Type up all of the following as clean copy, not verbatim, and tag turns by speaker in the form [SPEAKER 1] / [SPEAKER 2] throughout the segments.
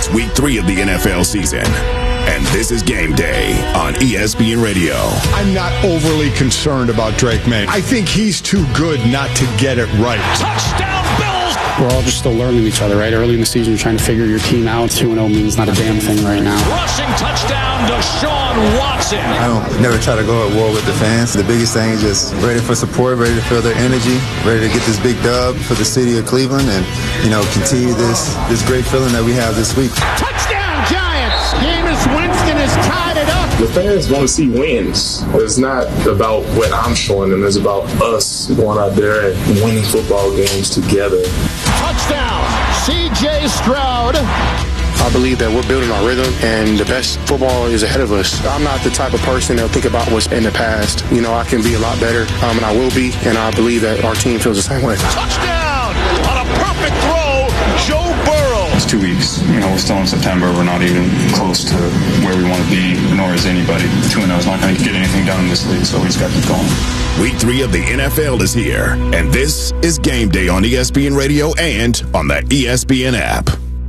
[SPEAKER 1] It's week 3 of the NFL season, and this is Game Day on ESPN Radio.
[SPEAKER 2] I'm not overly concerned about Drake May. I think he's too good not to get it right.
[SPEAKER 3] Touchdown, Bills!
[SPEAKER 4] We're all just still learning each other, right? Early in the season, you're trying to figure your team out. 2-0 means not a damn thing right now.
[SPEAKER 3] Rushing touchdown, Deshaun Watson.
[SPEAKER 5] I don't never try to go at war with the fans. The biggest thing is just ready for support, ready to feel their energy, ready to get this big dub for the city of Cleveland and, continue this great feeling that we have this week.
[SPEAKER 6] Touchdown, Giants! Jameis Winston has tied it up.
[SPEAKER 7] The fans want to see wins. It's not about what I'm showing them. It's about us going out there and winning football games together.
[SPEAKER 6] Touchdown, C.J. Stroud.
[SPEAKER 4] I believe that we're building our rhythm, and the best football is ahead of us. I'm not the type of person that'll think about what's in the past. I can be a lot better, and I will be, and I believe that our team feels the same way.
[SPEAKER 3] Touchdown! On a perfect throw, Joe Burrow.
[SPEAKER 8] It's 2 weeks. We're still in September. We're not even close to where we want to be, nor is anybody. 2-0 is not going to get anything done in this league, so we just got to keep going.
[SPEAKER 1] Week 3 of the NFL is here, and this is Game Day on ESPN Radio and on the ESPN app.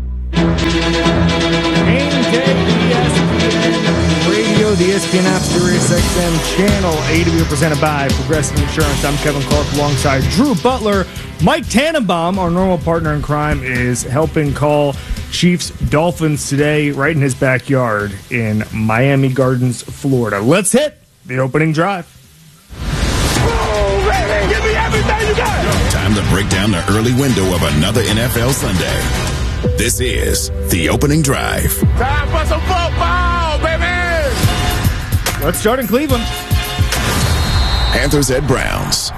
[SPEAKER 9] Game Day, ESPN Radio, the ESPN app, Sirius XM Channel 80, presented by Progressive Insurance. I'm Kevin Clark alongside Drew Butler. Mike Tannenbaum, our normal partner in crime, is helping call Chiefs Dolphins today right in his backyard in Miami Gardens, Florida. Let's hit the opening drive.
[SPEAKER 6] Oh, baby, give me everything you got.
[SPEAKER 1] Time to break down the early window of another NFL Sunday. This is the opening drive.
[SPEAKER 6] Time for some football, baby.
[SPEAKER 9] Let's start in Cleveland.
[SPEAKER 1] Panthers at Browns.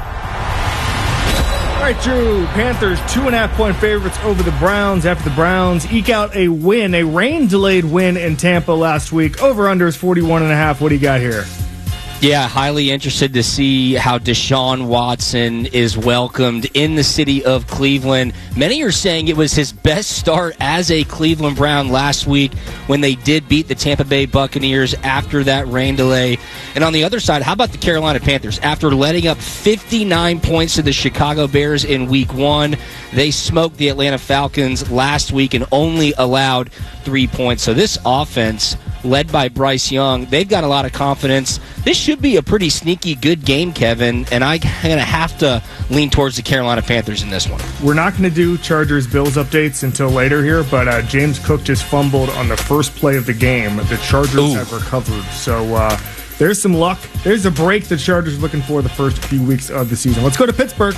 [SPEAKER 9] All right, Drew. Panthers 2.5-point favorites over the Browns after the Browns eke out a win, a rain-delayed win in Tampa last week. Over-under is 41.5. What do you got here?
[SPEAKER 10] Yeah, highly interested to see how Deshaun Watson is welcomed in the city of Cleveland. Many are saying it was his best start as a Cleveland Brown last week when they did beat the Tampa Bay Buccaneers after that rain delay. And on the other side, how about the Carolina Panthers? After letting up 59 points to the Chicago Bears in Week 1, they smoked the Atlanta Falcons last week and only allowed 3 points. So this offense, led by Bryce Young, they've got a lot of confidence. This should be a pretty sneaky good game, Kevin, and I'm going to have to lean towards the Carolina Panthers in this one.
[SPEAKER 9] We're not going to do Chargers-Bills updates until later here, but James Cook just fumbled on the first play of the game. The Chargers have recovered, so there's some luck. There's a break the Chargers are looking for the first few weeks of the season. Let's go to Pittsburgh.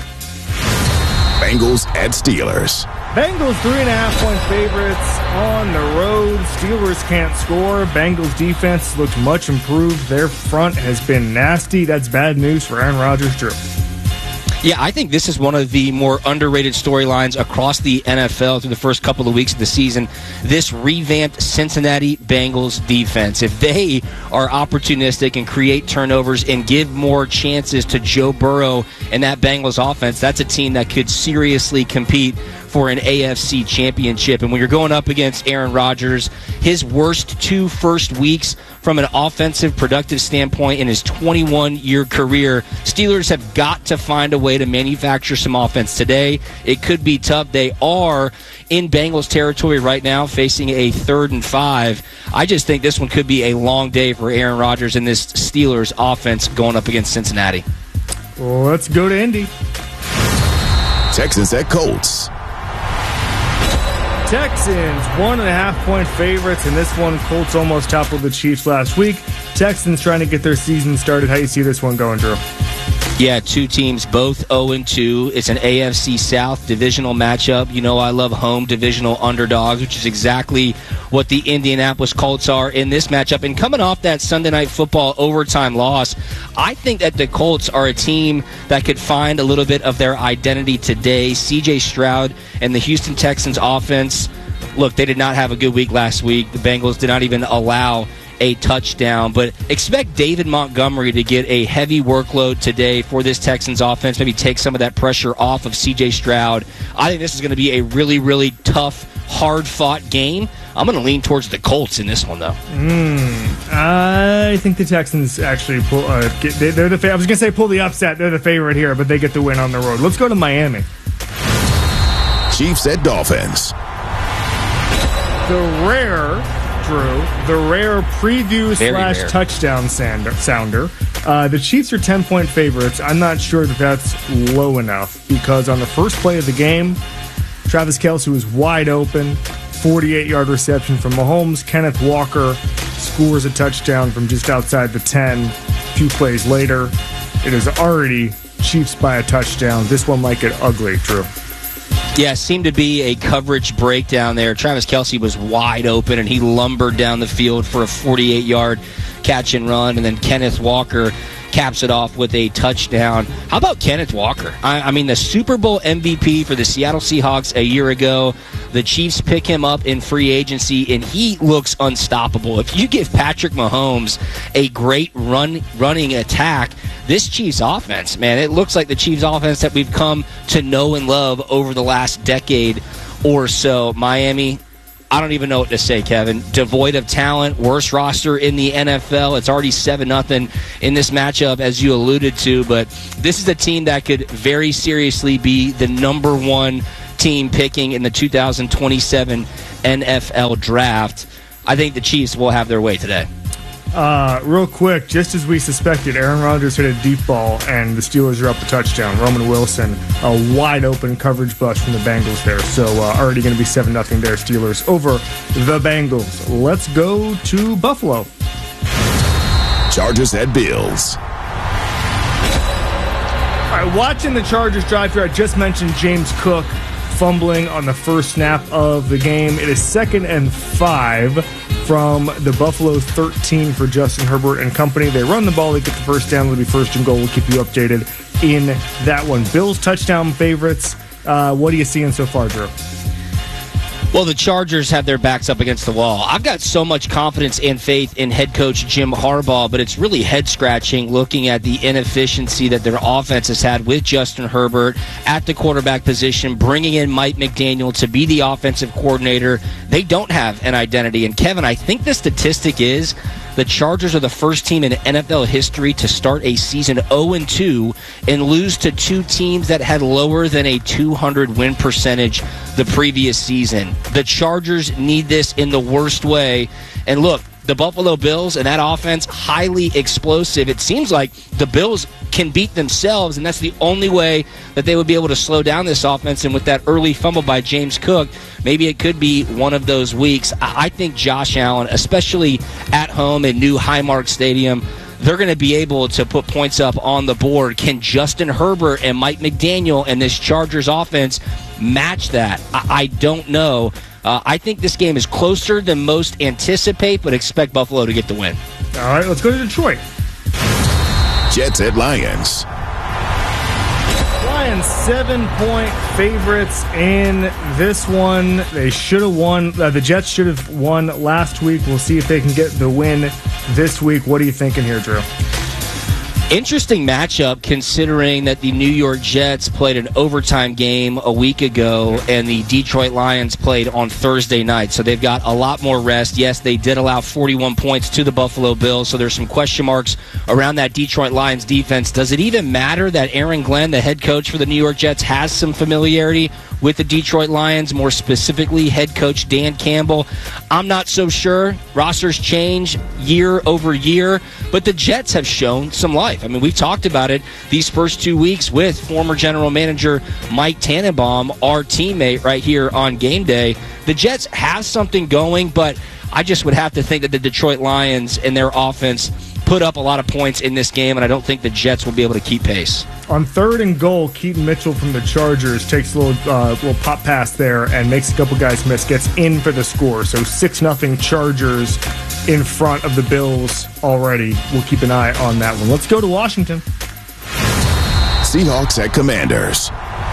[SPEAKER 1] Bengals at Steelers.
[SPEAKER 9] Bengals 3.5-point favorites on the road. Steelers can't score. Bengals defense looked much improved. Their front has been nasty. That's bad news for Aaron Rodgers, Drew.
[SPEAKER 10] Yeah, I think this is one of the more underrated storylines across the NFL through the first couple of weeks of the season. This revamped Cincinnati Bengals defense. If they are opportunistic and create turnovers and give more chances to Joe Burrow and that Bengals offense, that's a team that could seriously compete for an AFC championship. And when you're going up against Aaron Rodgers, his worst 2 first weeks from an offensive productive standpoint in his 21-year career, Steelers have got to find a way to manufacture some offense today. It could be tough. They are in Bengals territory right now, facing a 3rd and 5. I just think this one could be a long day for Aaron Rodgers and this Steelers offense going up against Cincinnati.
[SPEAKER 9] Let's go to Indy.
[SPEAKER 1] Texans at Colts.
[SPEAKER 9] Texans 1.5-point favorites in this one. Colts almost toppled the Chiefs last week. Texans trying to get their season started. How do you see this one going, Drew?
[SPEAKER 10] Yeah, two teams, both 0-2. It's an AFC South divisional matchup. You know I love home divisional underdogs, which is exactly what the Indianapolis Colts are in this matchup. And coming off that Sunday Night Football overtime loss, I think that the Colts are a team that could find a little bit of their identity today. C.J. Stroud and the Houston Texans offense, look, they did not have a good week last week. The Bengals did not even allow a touchdown, but expect David Montgomery to get a heavy workload today for this Texans offense, maybe take some of that pressure off of C.J. Stroud. I think this is going to be a really, really tough, hard-fought game. I'm going to lean towards the Colts in this one, though.
[SPEAKER 9] I think the Texans actually pull. They're the. I was going to say pull the upset. They're the favorite here, but they get the win on the road. Let's go to Miami.
[SPEAKER 1] Chiefs at Dolphins.
[SPEAKER 9] the rare preview / touchdown sounder. The Chiefs are 10-point favorites. I'm not sure that that's low enough because on the first play of the game, Travis Kelce was wide open, 48-yard reception from Mahomes. Kenneth Walker scores a touchdown from just outside the 10. A few plays later, it is already Chiefs by a touchdown. This one might get ugly, Drew.
[SPEAKER 10] Yeah, seemed to be a coverage breakdown there. Travis Kelce was wide open, and he lumbered down the field for a 48-yard catch and run, and then Kenneth Walker caps it off with a touchdown. How about Kenneth Walker? I mean, the Super Bowl MVP for the Seattle Seahawks a year ago. The Chiefs pick him up in free agency, and he looks unstoppable. If you give Patrick Mahomes a great running attack, this Chiefs offense, man, it looks like the Chiefs offense that we've come to know and love over the last decade or so. Miami, I don't even know what to say, Kevin. Devoid of talent, worst roster in the NFL. It's already 7-0 in this matchup, as you alluded to, but this is a team that could very seriously be the number one team picking in the 2027 NFL Draft. I think the Chiefs will have their way today.
[SPEAKER 9] Real quick, just as we suspected, Aaron Rodgers hit a deep ball, and the Steelers are up a touchdown. Roman Wilson, a wide-open coverage bust from the Bengals there. So already going to be 7-0 there, Steelers over the Bengals. Let's go to Buffalo.
[SPEAKER 1] Chargers at Bills.
[SPEAKER 9] All right, watching the Chargers drive through, I just mentioned James Cook fumbling on the first snap of the game. It is 2nd and 5 from the Buffalo 13 for Justin Herbert and company. They run the ball, they get the first down, it'll be 1st and goal. We'll keep you updated in that one. Bills touchdown favorites. What are you seeing so far, Drew?
[SPEAKER 10] Well, the Chargers have their backs up against the wall. I've got so much confidence and faith in head coach Jim Harbaugh, but it's really head-scratching looking at the inefficiency that their offense has had with Justin Herbert at the quarterback position, bringing in Mike McDaniel to be the offensive coordinator. They don't have an identity. And, Kevin, I think the statistic is the Chargers are the first team in NFL history to start a season 0-2 and lose to two teams that had lower than a 200 win percentage the previous season. The Chargers need this in the worst way. And look, the Buffalo Bills and that offense, highly explosive. It seems like the Bills can beat themselves, and that's the only way that they would be able to slow down this offense. And with that early fumble by James Cook, maybe it could be one of those weeks. I think Josh Allen, especially at home in new Highmark Stadium, they're going to be able to put points up on the board. Can Justin Herbert and Mike McDaniel and this Chargers offense match that? I don't know. I think this game is closer than most anticipate, but expect Buffalo to get the win.
[SPEAKER 9] All right, let's go to Detroit.
[SPEAKER 1] Jets at Lions.
[SPEAKER 9] Lions 7-point favorites in this one. They should have won. The Jets should have won last week. We'll see if they can get the win this week. What are you thinking here, Drew?
[SPEAKER 10] Interesting matchup considering that the New York Jets played an overtime game a week ago and the Detroit Lions played on Thursday night. So they've got a lot more rest. Yes, they did allow 41 points to the Buffalo Bills, so there's some question marks around that Detroit Lions defense. Does it even matter that Aaron Glenn, the head coach for the New York Jets, has some familiarity with the Detroit Lions, more specifically head coach Dan Campbell? I'm not so sure. Rosters change year over year, but the Jets have shown some life. I mean, we've talked about it these first 2 weeks with former general manager Mike Tannenbaum, our teammate right here on Game Day. The Jets have something going, but I just would have to think that the Detroit Lions and their offense put up a lot of points in this game, and I don't think the Jets will be able to keep pace.
[SPEAKER 9] On 3rd and goal, Keaton Mitchell from the Chargers takes a little pop pass there and makes a couple guys miss, gets in for the score. So 6-0 Chargers in front of the Bills already. We'll keep an eye on that one. Let's go to Washington.
[SPEAKER 1] Seahawks at Commanders.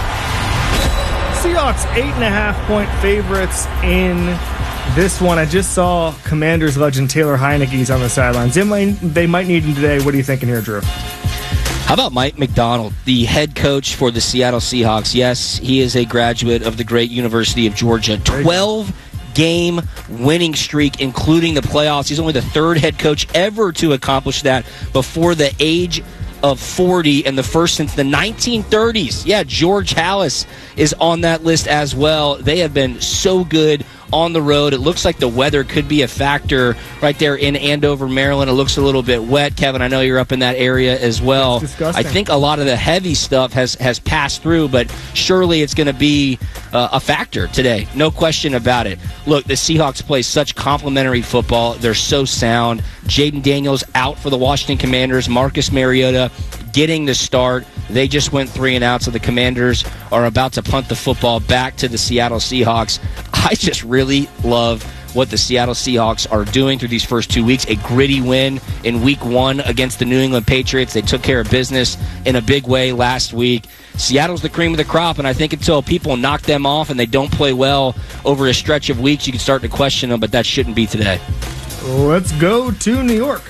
[SPEAKER 9] Seahawks 8.5-point favorites in this one. I just saw Commanders legend Taylor Heineke's on the sidelines. They might need him today. What are you thinking here, Drew?
[SPEAKER 10] How about Mike Macdonald, the head coach for the Seattle Seahawks? Yes, he is a graduate of the great University of Georgia. 12-game winning streak, including the playoffs. He's only the 3rd head coach ever to accomplish that before the age of 40, and the first since the 1930s. Yeah, George Halas is on that list as well. They have been so good on the road. It looks like the weather could be a factor right there in Andover, Maryland. It looks a little bit wet. Kevin, I know you're up in that area as well. I think a lot of the heavy stuff has passed through, but surely it's going to be a factor today. No question about it. Look, the Seahawks play such complimentary football. They're so sound. Jaden Daniels out for the Washington Commanders. Marcus Mariota getting the start. They just went 3 and out, so the Commanders are about to punt the football back to the Seattle Seahawks. I just really love what the Seattle Seahawks are doing through these first 2 weeks. A gritty win in Week 1 against the New England Patriots. They took care of business in a big way last week. Seattle's the cream of the crop, and I think until people knock them off and they don't play well over a stretch of weeks, you can start to question them, but that shouldn't be today.
[SPEAKER 9] Let's go to New York.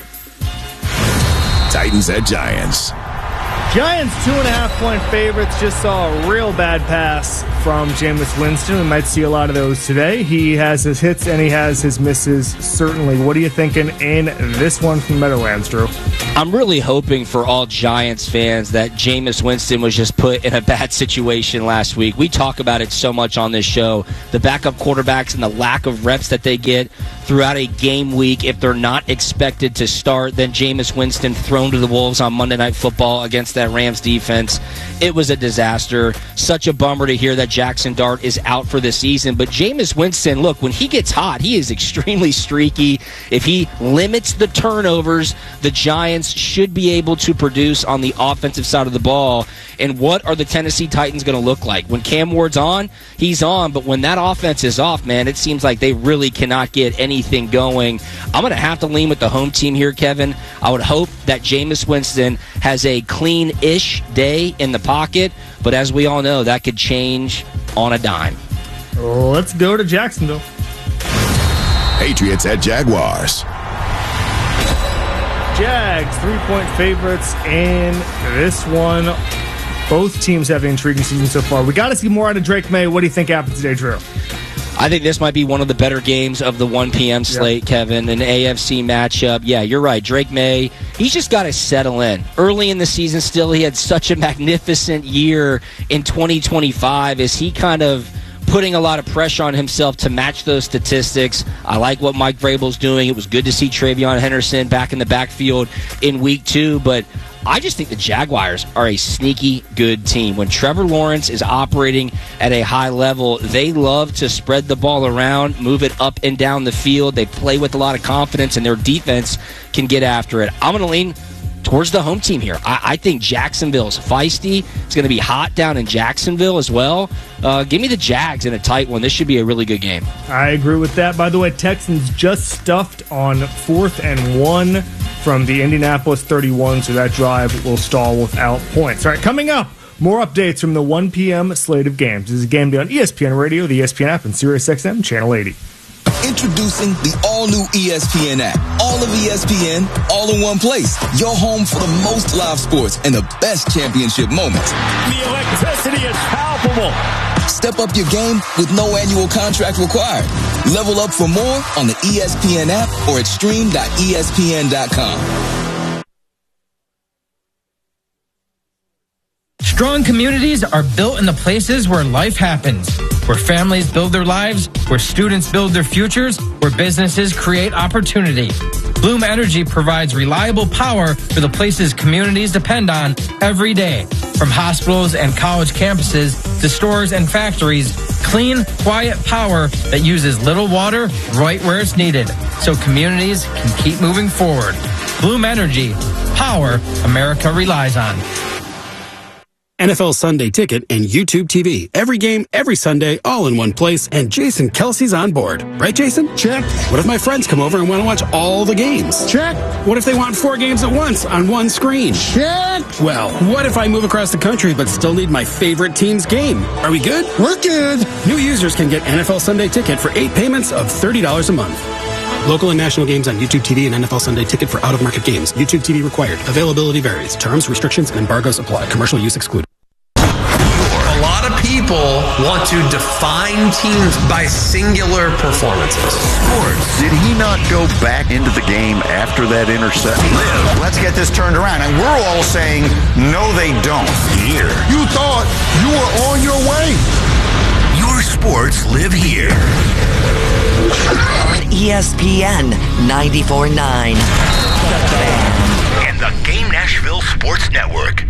[SPEAKER 1] Titans at Giants.
[SPEAKER 9] Giants 2.5-point favorites. Just saw a real bad pass from Jameis Winston. We might see a lot of those today. He has his hits and he has his misses, certainly. What are you thinking in this one from Meadowlands, Drew?
[SPEAKER 10] I'm really hoping for all Giants fans that Jameis Winston was just put in a bad situation last week. We talk about it so much on this show. The backup quarterbacks and the lack of reps that they get throughout a game week. If they're not expected to start, then Jameis Winston thrown to the Wolves on Monday Night Football against that Rams defense. It was a disaster. Such a bummer to hear that Jackson Dart is out for the season. But Jameis Winston, look, when he gets hot, he is extremely streaky. If he limits the turnovers, the Giants should be able to produce on the offensive side of the ball. And what are the Tennessee Titans going to look like? When Cam Ward's on, he's on. But when that offense is off, man, it seems like they really cannot get anything going. I'm going to have to lean with the home team here, Kevin. I would hope that Jameis Winston has a clean-ish day in the pocket. But as we all know, that could change on a dime.
[SPEAKER 9] Let's go to Jacksonville.
[SPEAKER 1] Patriots at Jaguars.
[SPEAKER 9] Jags, 3-point favorites in this one. Both teams have an intriguing season so far. We got to see more out of Drake May. What do you think happened today, Drew?
[SPEAKER 10] I think this might be one of the better games of the 1 p.m. slate, Kevin. An AFC matchup. Yeah, you're right. Drake May, he's just got to settle in. Early in the season still, he had such a magnificent year in 2025. Is he kind of putting a lot of pressure on himself to match those statistics? I like what Mike Vrabel's doing. It was good to see Travion Henderson back in the backfield in Week 2, but I just think the Jaguars are a sneaky good team. When Trevor Lawrence is operating at a high level, they love to spread the ball around, move it up and down the field. They play with a lot of confidence, and their defense can get after it. I'm going to lean towards the home team here. I think Jacksonville's feisty. It's going to be hot down in Jacksonville as well. Give me the Jags in a tight one. This should be a really good game.
[SPEAKER 9] I agree with that. By the way, Texans just stuffed on 4th and 1 from the Indianapolis 31, so that drive will stall without points. All right, coming up, more updates from the 1 p.m. slate of games. This is Game Day on ESPN Radio, the ESPN app, and SiriusXM Channel 80.
[SPEAKER 11] Introducing the all-new ESPN app. All of ESPN, all in one place. Your home for the most live sports and the best championship moments.
[SPEAKER 3] The electricity is palpable.
[SPEAKER 11] Step up your game with no annual contract required. Level up for more on the ESPN app or at stream.espn.com.
[SPEAKER 12] Strong communities are built in the places where life happens, where families build their lives, where students build their futures, where businesses create opportunity. Bloom Energy provides reliable power for the places communities depend on every day. From hospitals and college campuses to stores and factories, clean, quiet power that uses little water right where it's needed, so communities can keep moving forward. Bloom Energy, power America relies on.
[SPEAKER 13] NFL Sunday Ticket and YouTube TV. Every game, every Sunday, all in one place, and Jason Kelsey's on board. Right, Jason?
[SPEAKER 2] Check.
[SPEAKER 13] What if my friends come over and want to watch all the games?
[SPEAKER 2] Check.
[SPEAKER 13] What if they want 4 games at once on one screen?
[SPEAKER 2] Check.
[SPEAKER 13] Well, what if I move across the country but still need my favorite team's game? Are we good?
[SPEAKER 2] We're good.
[SPEAKER 13] New users can get NFL Sunday Ticket for 8 payments of $30 a month. Local and national games on YouTube TV and NFL Sunday Ticket for out-of-market games. YouTube TV required. Availability varies. Terms, restrictions, and embargoes apply. Commercial use excluded.
[SPEAKER 14] People want to define teams by singular performances.
[SPEAKER 15] Sports. Did he not go back into the game after that interception?
[SPEAKER 16] Let's get this turned around. And we're all saying, no, they don't.
[SPEAKER 15] Here.
[SPEAKER 2] You thought you were on your way.
[SPEAKER 15] Your
[SPEAKER 17] sports live here.
[SPEAKER 18] On ESPN 94.9. The Fan.
[SPEAKER 17] And the Game Nashville Sports Network.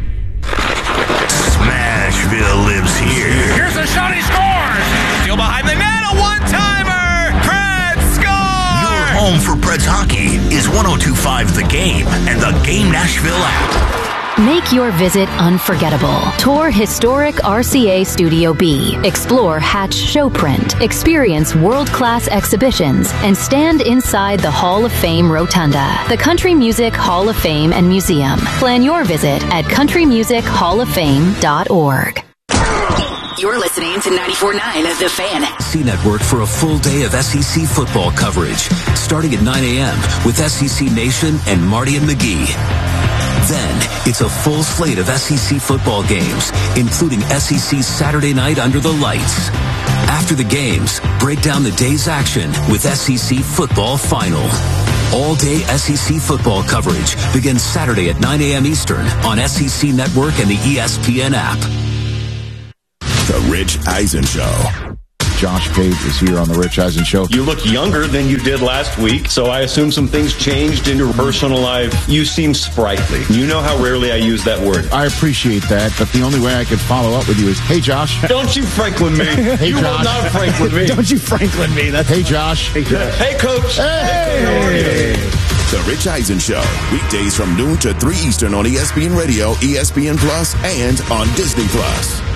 [SPEAKER 17] Smashville lives here.
[SPEAKER 3] Here's a shot, he scores! Steal behind the net, a one-timer! Preds score!
[SPEAKER 17] Your home for Preds hockey is 102.5 The Game and the Game Nashville app.
[SPEAKER 19] Make your visit unforgettable. Tour historic RCA Studio B. Explore Hatch Showprint. Experience world-class exhibitions and stand inside the Hall of Fame Rotunda, the Country Music Hall of Fame and Museum. Plan your visit at countrymusichofoffame.org.
[SPEAKER 20] You're listening to 94.9 The Fan.
[SPEAKER 21] SEC Network for a full day of SEC football coverage, starting at 9 a.m. with SEC Nation and Marty and McGee. Then, it's a full slate of SEC football games, including SEC Saturday Night Under the Lights. After the games, break down the day's action with SEC Football Final. All-day SEC football coverage begins Saturday at 9 a.m. Eastern on SEC Network and the ESPN app.
[SPEAKER 1] The Rich Eisen Show.
[SPEAKER 22] Josh Page is here on the Rich Eisen Show.
[SPEAKER 23] You look younger than you did last week, so I assume some things changed in your personal life. You seem sprightly. You know how rarely I use that word.
[SPEAKER 22] I appreciate that, but the only way I could follow up with you is, hey, Josh.
[SPEAKER 23] Don't you Franklin me.
[SPEAKER 22] Hey,
[SPEAKER 23] you
[SPEAKER 22] Josh.
[SPEAKER 23] will not Franklin me.
[SPEAKER 9] Don't you Franklin me. That's
[SPEAKER 22] hey, Josh.
[SPEAKER 23] Hey, Coach.
[SPEAKER 22] Hey.
[SPEAKER 1] The Rich Eisen Show. Weekdays from noon to 3 Eastern on ESPN Radio, ESPN Plus, and on Disney Plus.